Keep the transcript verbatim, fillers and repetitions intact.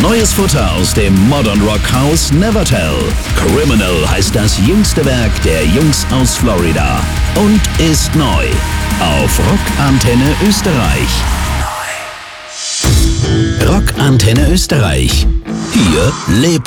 Neues Futter aus dem Modern Rock Haus Nevertell. Criminal heißt das jüngste Werk der Jungs aus Florida und ist neu auf Rockantenne Österreich. Rockantenne Österreich. Hier lebt